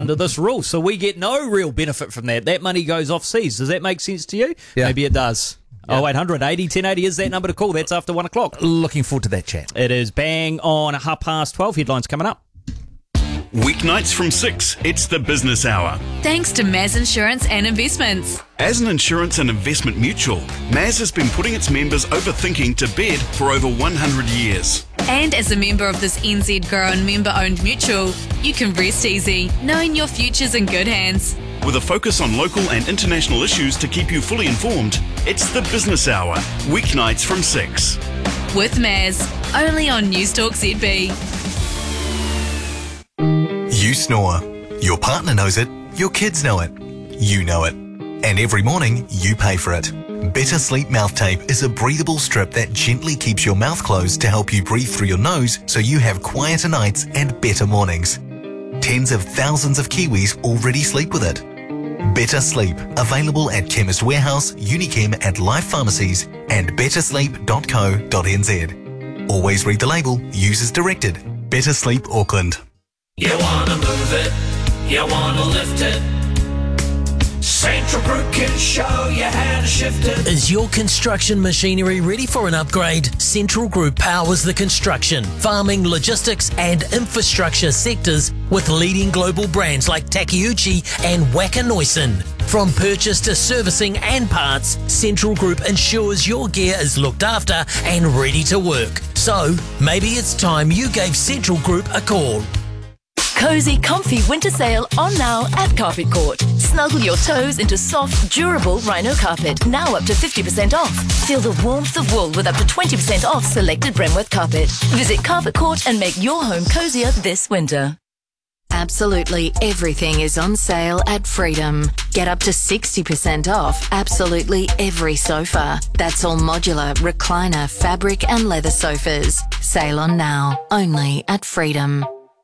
under this rule. So we get no real benefit from that. That money goes off-seas. Does that make sense to you? Yeah. Maybe it does. Yeah. 0800 80 1080 is that number to call. That's after 1 o'clock. Looking forward to that chat. It is bang on 12:30. Headlines coming up. Weeknights from 6, it's the Business Hour. Thanks to Maz Insurance and Investments. As an insurance and investment mutual, Maz has been putting its members overthinking to bed for over 100 years. And as a member of this NZ grown member-owned mutual, you can rest easy, knowing your future's in good hands. With a focus on local and international issues to keep you fully informed, it's the Business Hour, weeknights from 6. With Maz, only on Newstalk ZB. You snore. Your partner knows it. Your kids know it. You know it. And every morning, you pay for it. Better Sleep Mouth Tape is a breathable strip that gently keeps your mouth closed to help you breathe through your nose so you have quieter nights and better mornings. Tens of thousands of Kiwis already sleep with it. Better Sleep, available at Chemist Warehouse, Unichem and Life Pharmacies and bettersleep.co.nz. Always read the label, use as directed. Better Sleep Auckland. You wanna move it, you wanna lift it. Central Group can show you how to shift it. Is your construction machinery ready for an upgrade? Central Group powers the construction, farming, logistics and infrastructure sectors with leading global brands like Takeuchi and Wacker Neuson. From purchase to servicing and parts, Central Group ensures your gear is looked after and ready to work. So, maybe it's time you gave Central Group a call. Cozy, comfy winter sale on now at Carpet Court. Snuggle your toes into soft, durable rhino carpet. Now up to 50% off. Feel the warmth of wool with up to 20% off selected Bremworth carpet. Visit Carpet Court and make your home cozier this winter. Absolutely everything is on sale at Freedom. Get up to 60% off absolutely every sofa. That's all modular, recliner, fabric and leather sofas. Sale on now, only at Freedom.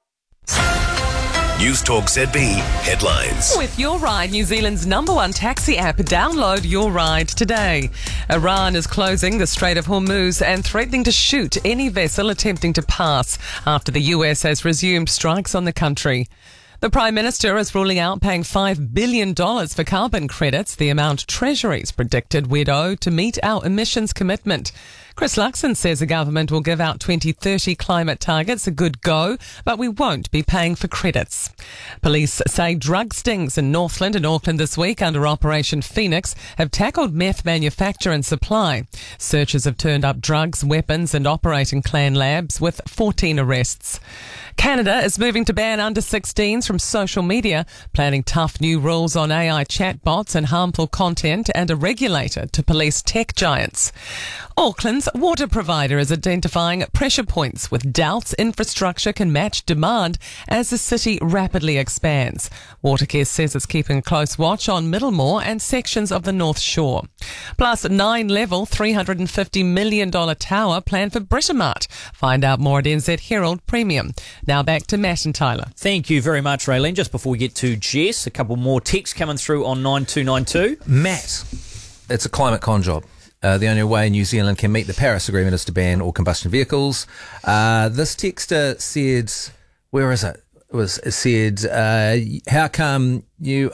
Newstalk ZB headlines. With Your Ride, New Zealand's #1 taxi app, download Your Ride today. Iran is closing the Strait of Hormuz and threatening to shoot any vessel attempting to pass after the US has resumed strikes on the country. The Prime Minister is ruling out paying $5 billion for carbon credits, the amount Treasury's predicted we'd owe to meet our emissions commitment. Chris Luxon says the government will give out 2030 climate targets a good go, but we won't be paying for credits. Police say drug stings in Northland and Auckland this week under Operation Phoenix have tackled meth manufacture and supply. Searchers have turned up drugs, weapons and operating clan labs with 14 arrests. Canada is moving to ban under-16s from social media, planning tough new rules on AI chatbots and harmful content and a regulator to police tech giants. Auckland's water provider is identifying pressure points with doubts infrastructure can match demand as the city rapidly expands. Watercare says it's keeping a close watch on Middlemore and sections of the North Shore. Plus, 9-level $350 million tower planned for Britomart. Find out more at NZ Herald Premium. Now back to Matt and Tyler. Thank you very much, Raylene. Just before we get to Jess, a couple more texts coming through on 9292. Matt, it's a climate con job. The only way New Zealand can meet the Paris Agreement is to ban all combustion vehicles. This texter said, where is it? It said, how come you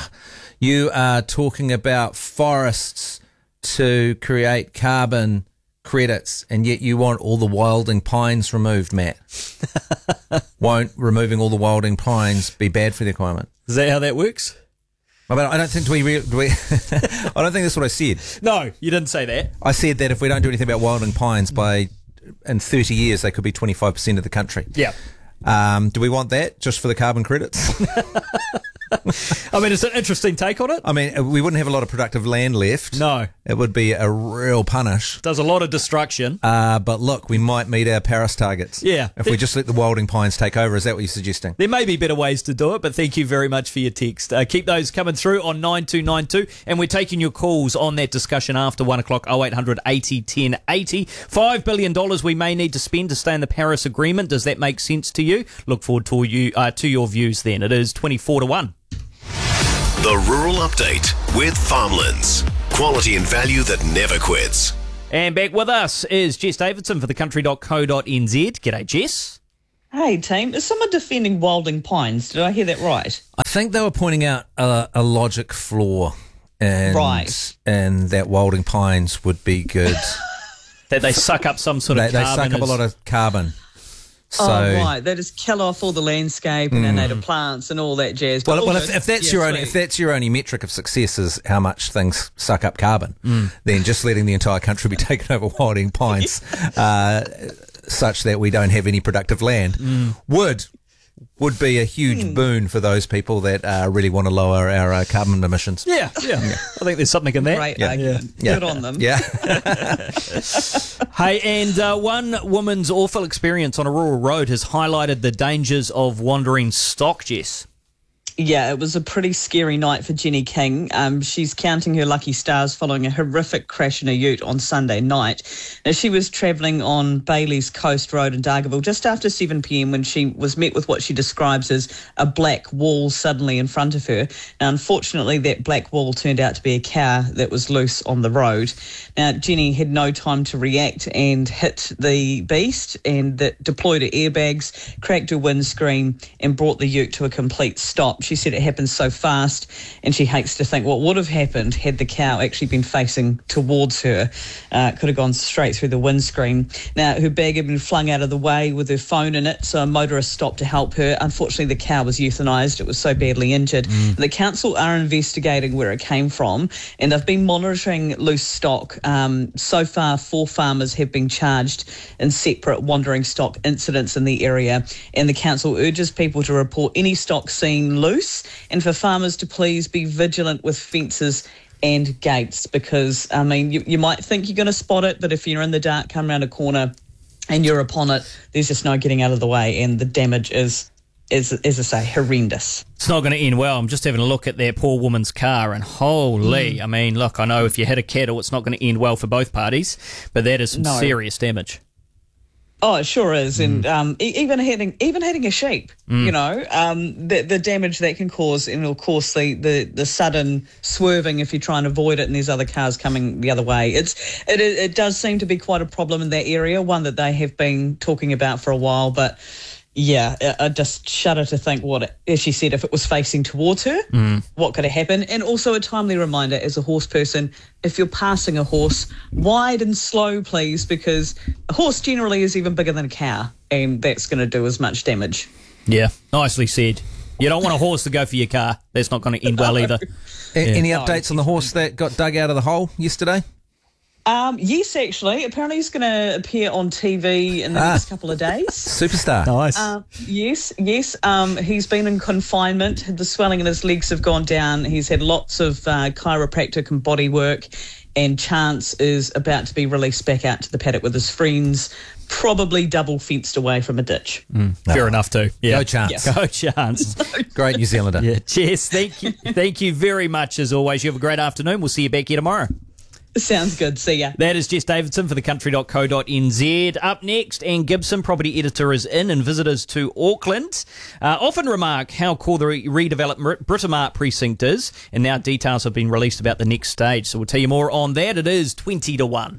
are talking about forests to create carbon credits and yet you want all the wilding pines removed, Matt? Won't removing all the wilding pines be bad for the environment? Is that how that works? But I don't think I don't think that's what I said. No, you didn't say that. I said that if we don't do anything about wilding pines in 30 years, they could be 25% of the country. Yeah. Do we want that just for the carbon credits? I mean, it's an interesting take on it. I mean, we wouldn't have a lot of productive land left. No. It would be a real punish. Does a lot of destruction. But look, we might meet our Paris targets. Yeah. If we just let the wilding pines take over. Is that what you're suggesting? There may be better ways to do it, but thank you very much for your text. Keep those coming through on 9292, and we're taking your calls on that discussion after 1 o'clock, 0800 80 10 80. $5 billion we may need to spend to stay in the Paris Agreement. Does that make sense to you? Look forward to your views then. It is 24-1. The Rural Update with Farmlands. Quality and value that never quits. And back with us is Jess Davidson for thecountry.co.nz. G'day, Jess. Hey, team, is someone defending Wilding Pines? Did I hear that right? I think they were pointing out a logic flaw, and that Wilding Pines would be good. That they suck up some sort of They carbon. suck up a lot of carbon. So, right. They just kill off all the landscape and their native plants and all that jazz. Well, if that's your only metric of success is how much things suck up carbon, then just letting the entire country be taken over Wilding Pines, such that we don't have any productive land, would be a huge boon for those people that really want to lower our carbon emissions. Yeah. I think there's something in that. Great argument. Good on them. Yeah. Hey, and one woman's awful experience on a rural road has highlighted the dangers of wandering stock, Jess. Yeah, it was a pretty scary night for Jenny King. She's counting her lucky stars following a horrific crash in a ute on Sunday night. Now, she was travelling on Bailey's Coast Road in Dargaville just after 7 p.m. when she was met with what she describes as a black wall suddenly in front of her. Now, unfortunately, that black wall turned out to be a car that was loose on the road. Now, Jenny had no time to react and hit the beast, and that deployed her airbags, cracked her windscreen and brought the ute to a complete stop. She said it happened so fast, and she hates to think what would have happened had the cow actually been facing towards her. It could have gone straight through the windscreen. Now, her bag had been flung out of the way with her phone in it, so a motorist stopped to help her. Unfortunately, the cow was euthanised. It was so badly injured. The council are investigating where it came from, and they've been monitoring loose stock. So far, 4 farmers have been charged in separate wandering stock incidents in the area, and the council urges people to report any stock seen loose, and for farmers to please be vigilant with fences and gates, because, I mean, you might think you're going to spot it, but if you're in the dark, come around a corner and you're upon it, there's just no getting out of the way, and the damage is as I say, horrendous. It's not going to end well. I'm just having a look at their poor woman's car, and holy, I mean, look, I know if you hit a cattle, it's not going to end well for both parties, but that is some serious damage. Oh, it sure is, and even hitting a sheep, you know, the damage that can cause, and of course the sudden swerving if you try and avoid it, and there's other cars coming the other way. It does seem to be quite a problem in that area, one that they have been talking about for a while, but. Yeah, I just shudder to think as she said, if it was facing towards her, what could have happened. And also a timely reminder as a horse person, if you're passing a horse, wide and slow, please, because a horse generally is even bigger than a cow, and that's going to do as much damage. Yeah, nicely said. You don't want a horse to go for your car. That's not going to end well either. Any updates on the horse that got dug out of the hole yesterday? Yes, actually. Apparently he's going to appear on TV in the next couple of days. Superstar. Nice. Yes. He's been in confinement. The swelling in his legs have gone down. He's had lots of chiropractic and body work, and Chance is about to be released back out to the paddock with his friends, probably double fenced away from a ditch. Fair enough too. Yeah. Go Chance. Go Chance. Great New Zealander. Yeah. Cheers. Thank you very much as always. You have a great afternoon. We'll see you back here tomorrow. Sounds good. See ya. That is Jess Davidson for thecountry.co.nz. Up next, Anne Gibson, property editor, is in, and visitors to Auckland often remark how cool the redeveloped Britomart precinct is, and now details have been released about the next stage. So we'll tell you more on that. It is 20-1.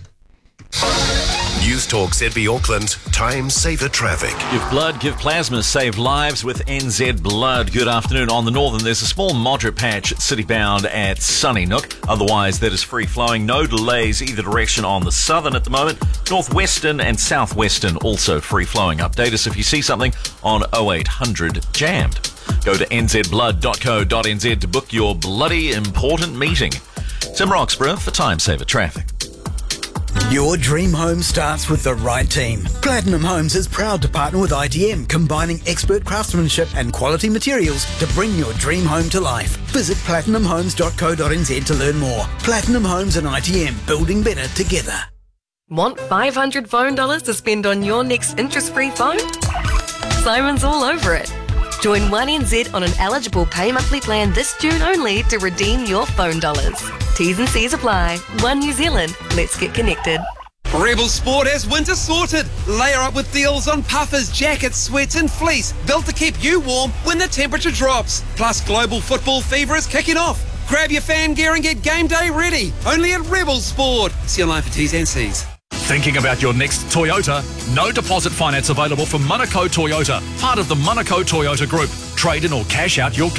News Talk ZB Auckland, Time Saver Traffic. Give blood, give plasma, save lives with NZ Blood. Good afternoon. On the northern, there's a small moderate patch city-bound at Sunnynook. Otherwise, that is free-flowing. No delays either direction on the southern at the moment. Northwestern and southwestern also free-flowing. Update us if you see something on 0800 jammed. Go to nzblood.co.nz to book your bloody important meeting. Tim Roxburgh for Time Saver Traffic. Your dream home starts with the right team. Platinum Homes is proud to partner with ITM, combining expert craftsmanship and quality materials to bring your dream home to life. Visit platinumhomes.co.nz to learn more. Platinum Homes and ITM, building better together. Want $500 phone dollars to spend on your next interest-free phone? Simon's all over it. Join 1NZ on an eligible pay monthly plan this June only to redeem your phone dollars. T's and C's apply. One New Zealand. Let's get connected. Rebel Sport has winter sorted. Layer up with deals on puffers, jackets, sweats and fleece, built to keep you warm when the temperature drops. Plus, global football fever is kicking off. Grab your fan gear and get game day ready. Only at Rebel Sport. See you online for T's and C's. Thinking about your next Toyota? No deposit finance available from Manukau Toyota, part of the Manukau Toyota Group. Trade in or cash out your